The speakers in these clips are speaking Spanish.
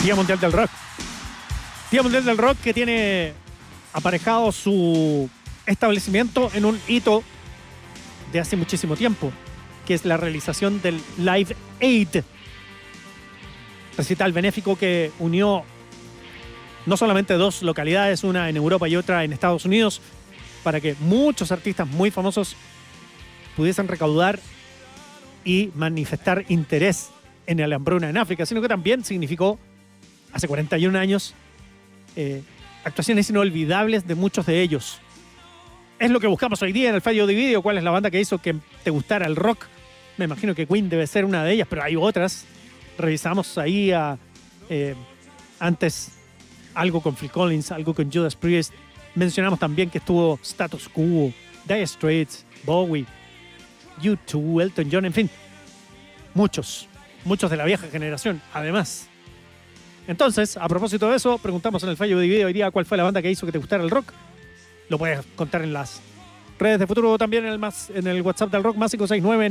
Día Mundial del Rock. Día Mundial del Rock que tiene aparejado su establecimiento en un hito de hace muchísimo tiempo, que es la realización del Live Aid, recital benéfico que unió no solamente dos localidades, una en Europa y otra en Estados Unidos, para que muchos artistas muy famosos pudiesen recaudar y manifestar interés en la hambruna en África, sino que también significó, hace 41 años, actuaciones inolvidables de muchos de ellos. Es lo que buscamos hoy día en el Fallo de Video. ¿Cuál es la banda que hizo que te gustara el rock? Me imagino que Queen debe ser una de ellas, pero hay otras. Revisamos ahí antes algo con Phil Collins, algo con Judas Priest. Mencionamos también que estuvo Status Quo, Dire Straits, Bowie, U2, Elton John, en fin. Muchos de la vieja generación, además. Entonces, a propósito de eso, preguntamos en el Fallo de Video hoy día cuál fue la banda que hizo que te gustara el rock. Lo puedes contar en las redes de Futuro, también en el WhatsApp del rock, más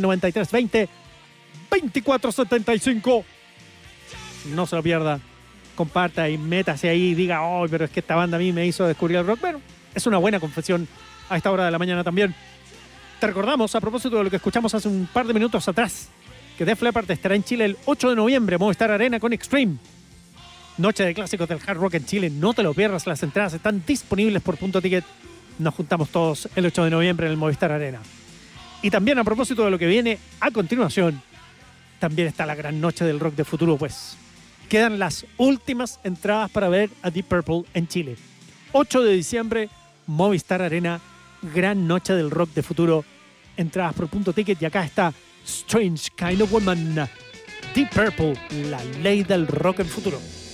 569-9320-2475. No se lo pierda. Comparta y métase ahí y diga, oh, pero es que esta banda a mí me hizo descubrir el rock. Bueno, es una buena confesión a esta hora de la mañana también. Te recordamos, a propósito de lo que escuchamos hace un par de minutos atrás, que Def Leppard estará en Chile el 8 de noviembre, Movistar Arena con Extreme. Noche de clásicos del hard rock en Chile. No te lo pierdas, las entradas están disponibles por Punto Ticket. Nos juntamos todos el 8 de noviembre en el Movistar Arena. Y también a propósito de lo que viene a continuación, también está la gran noche del rock de Futuro, pues. Quedan las últimas entradas para ver a Deep Purple en Chile. 8 de diciembre, Movistar Arena, gran noche del rock de Futuro. Entradas por Punto Ticket y acá está Strange Kind of Woman. Deep Purple, la ley del rock en Futuro.